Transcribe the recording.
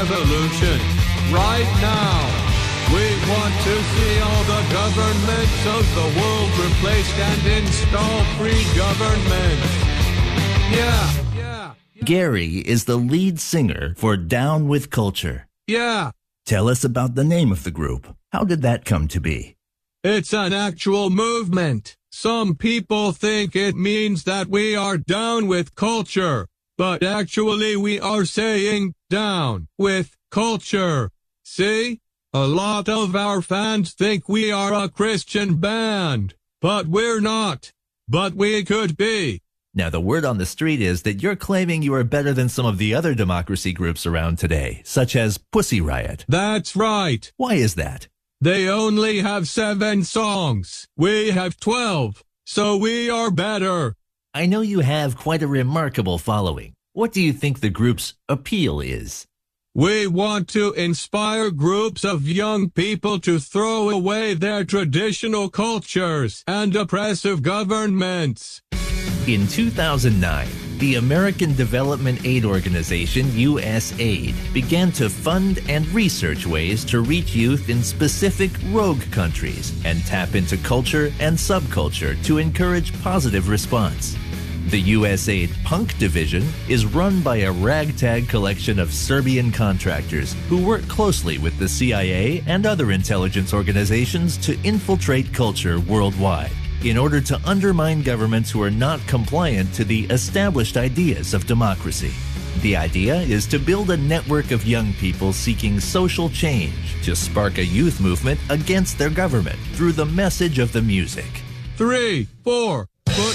revolution right now. We want to see all the governments of the world replaced and install free government. Yeah. Gary is the lead singer for Down with Culture. Yeah. Tell us about the name of the group. How did that come to be? It's an actual movement. Some people think it means that we are down with culture, but actually we are saying down with culture. See? A lot of our fans think we are a Christian band, but we're not. But we could be. Now, the word on the street is that you're claiming you are better than some of the other democracy groups around today, such as Pussy Riot. That's right. Why is that? They only have 7 songs. We have 12, so we are better. I know you have quite a remarkable following. What do you think the group's appeal is? We want to inspire groups of young people to throw away their traditional cultures and oppressive governments. In 2009, the American Development Aid Organization, USAID, began to fund and research ways to reach youth in specific rogue countries and tap into culture and subculture to encourage positive response. The USAID Punk Division is run by a ragtag collection of Serbian contractors who work closely with the CIA and other intelligence organizations to infiltrate culture worldwide in order to undermine governments who are not compliant to the established ideas of democracy. The idea is to build a network of young people seeking social change to spark a youth movement against their government through the message of the music. 3, 4,